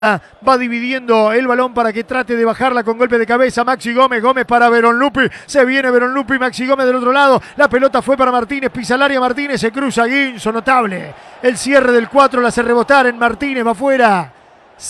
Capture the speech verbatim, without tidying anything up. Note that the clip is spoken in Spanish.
Va dividiendo el balón para que trate de bajarla con golpe de cabeza. Maxi Gómez, Gómez para Veronlupi. Se viene Veronlupi, Maxi Gómez del otro lado. La pelota fue para Martínez, pisa el área Martínez, se cruza Guinzo, notable. El cierre del cuatro la hace rebotar en Martínez, va afuera.